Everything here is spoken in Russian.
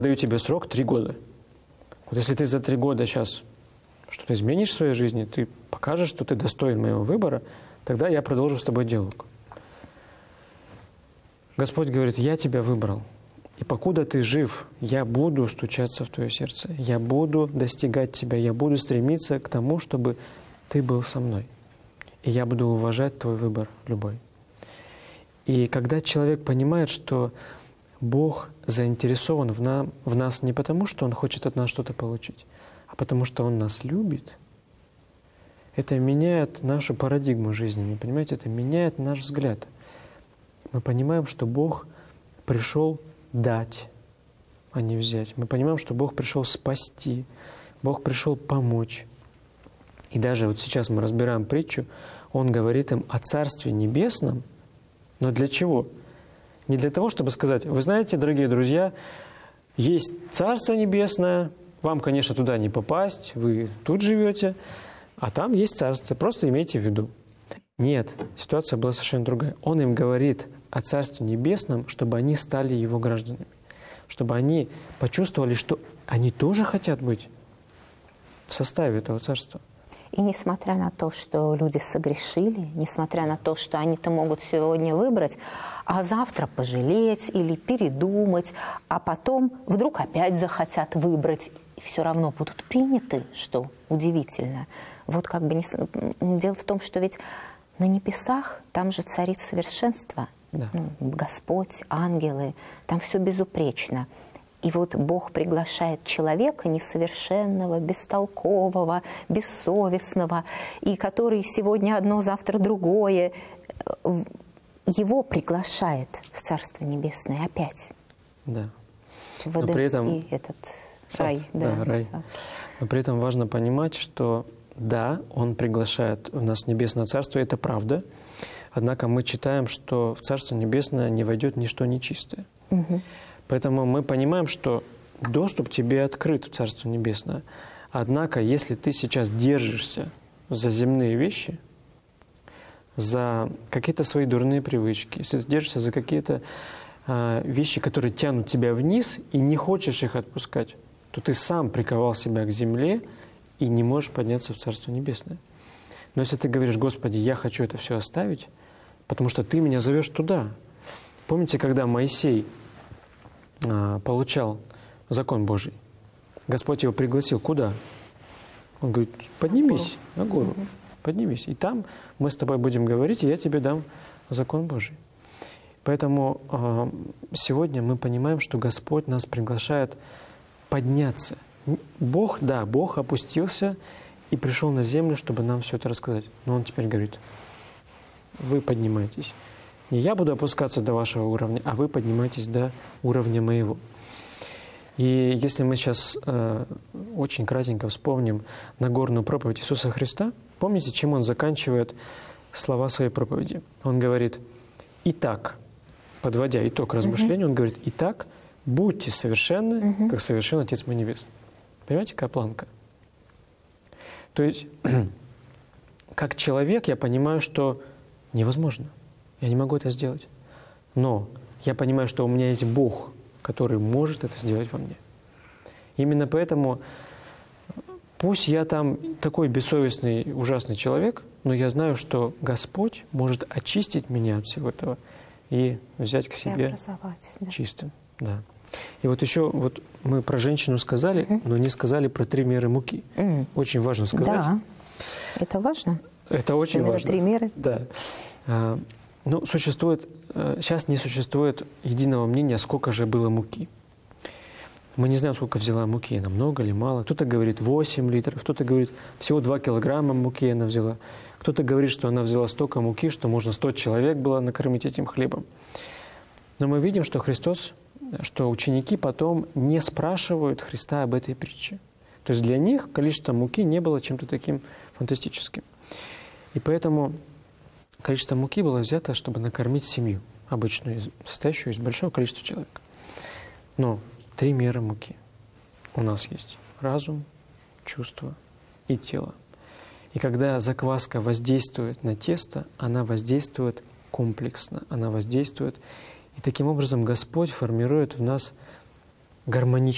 Даю тебе срок 3 года. Вот если ты за 3 года сейчас что-то изменишь в своей жизни, ты покажешь, что ты достоин моего выбора, тогда я продолжу с тобой диалог. Господь говорит, я тебя выбрал. И покуда ты жив, я буду стучаться в твое сердце. Я буду достигать тебя. Я буду стремиться к тому, чтобы ты был со мной. И я буду уважать твой выбор любой. И когда человек понимает, что Бог заинтересован в нас не потому, что Он хочет от нас что-то получить, а потому что Он нас любит, это меняет нашу парадигму жизни, понимаете? Это меняет наш взгляд. Мы понимаем, что Бог пришел дать, а не взять. Мы понимаем, что Бог пришел спасти, Бог пришел помочь. И даже вот сейчас мы разбираем притчу, Он говорит им о Царстве Небесном, но для чего? Не для того, чтобы сказать, вы знаете, дорогие друзья, есть Царство Небесное, вам, конечно, туда не попасть, вы тут живете, а там есть Царство, просто имейте в виду. Нет, ситуация была совершенно другая. Он им говорит о Царстве Небесном, чтобы они стали Его гражданами, чтобы они почувствовали, что они тоже хотят быть в составе этого Царства. И несмотря на то, что люди согрешили, несмотря на то, что они-то могут сегодня выбрать, а завтра пожалеть или передумать, а потом вдруг опять захотят выбрать, и все равно будут приняты, что удивительно. Вот как бы дело в том, что ведь на небесах там же царит совершенство. Да. Господь, ангелы, там все безупречно. И вот Бог приглашает человека несовершенного, бестолкового, бессовестного, и который сегодня одно, завтра другое, его приглашает в Царство Небесное опять. Да. В Эдемский этот рай. Да, рай. Но при этом важно понимать, что да, Он приглашает в нас Небесное Царство, это правда. Однако мы читаем, что в Царство Небесное не войдет ничто нечистое. Угу. Поэтому мы понимаем, что доступ тебе открыт в Царство Небесное. Однако, если ты сейчас держишься за земные вещи, за какие-то свои дурные привычки, если ты держишься за какие-то вещи, которые тянут тебя вниз, и не хочешь их отпускать, то ты сам приковал себя к земле и не можешь подняться в Царство Небесное. Но если ты говоришь, Господи, я хочу это все оставить, потому что Ты меня зовешь туда. Помните, когда Моисей получал закон Божий, Господь его пригласил куда? Он говорит, поднимись на гору, поднимись. И там мы с тобой будем говорить, и я тебе дам закон Божий. Поэтому сегодня мы понимаем, что Господь нас приглашает подняться. Бог, да, Бог опустился и пришел на землю, чтобы нам все это рассказать. Но Он теперь говорит, вы поднимаетесь. Не я буду опускаться до вашего уровня, а вы поднимаетесь до уровня моего. И если мы сейчас очень кратенько вспомним Нагорную проповедь Иисуса Христа, помните, чем Он заканчивает слова своей проповеди? Он говорит, итак, подводя итог размышлению, Он говорит, итак, будьте совершенны, как совершен Отец мой Небесный. Понимаете, какая планка? То есть, как человек я понимаю, что невозможно. Я не могу это сделать. Но я понимаю, что у меня есть Бог, который может это сделать во мне. Именно поэтому, пусть я там такой бессовестный, ужасный человек, но я знаю, что Господь может очистить меня от всего этого и взять к себе чистым. Да. И вот еще вот мы про женщину сказали, но не сказали про 3 меры муки. Очень важно сказать. Да, это важно. Это очень важно. 3 меры. Да. Ну, сейчас не существует единого мнения, сколько же было муки. Мы не знаем, сколько взяла муки, она много или мало. Кто-то говорит 8 литров, кто-то говорит, всего 2 килограмма муки она взяла. Кто-то говорит, что она взяла столько муки, что можно 100 человек было накормить этим хлебом. Но мы видим, что что ученики потом не спрашивают Христа об этой притче. То есть для них количество муки не было чем-то таким фантастическим. И поэтому количество муки было взято, чтобы накормить семью, обычную, состоящую из большого количества человек. Но 3 меры муки у нас есть. Разум, чувство и тело. И когда закваска воздействует на тесто, она воздействует комплексно, она воздействует. И таким образом Господь формирует в нас гармоничность.